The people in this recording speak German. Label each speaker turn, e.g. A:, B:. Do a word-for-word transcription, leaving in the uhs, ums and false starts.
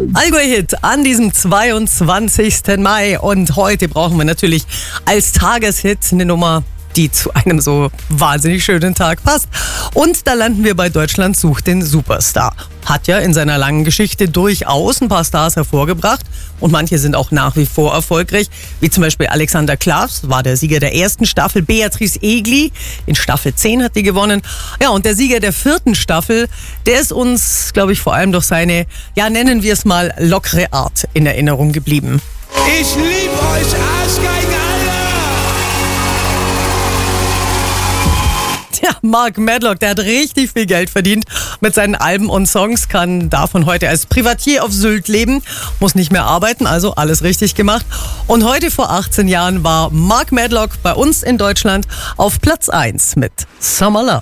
A: Allgäu-Hit an diesem zweiundzwanzigsten Mai. Und heute brauchen wir natürlich als Tageshit eine Nummer, die zu einem so wahnsinnig schönen Tag passt. Und da landen wir bei Deutschland sucht den Superstar. Hat ja in seiner langen Geschichte durchaus ein paar Stars hervorgebracht. Und manche sind auch nach wie vor erfolgreich. Wie zum Beispiel Alexander Klavs war der Sieger der ersten Staffel. Beatrice Egli in Staffel zehn hat die gewonnen. Ja, und der Sieger der vierten Staffel, der ist uns, glaube ich, vor allem durch seine, ja, nennen wir es mal, lockere Art in Erinnerung geblieben.
B: Ich lieb euch Arschgeigen, Alter!
A: Ja, Mark Medlock, der hat richtig viel Geld verdient mit seinen Alben und Songs, kann davon heute als Privatier auf Sylt leben, muss nicht mehr arbeiten, also alles richtig gemacht. Und heute vor achtzehn Jahren war Mark Medlock bei uns in Deutschland auf Platz eins mit Summer Love.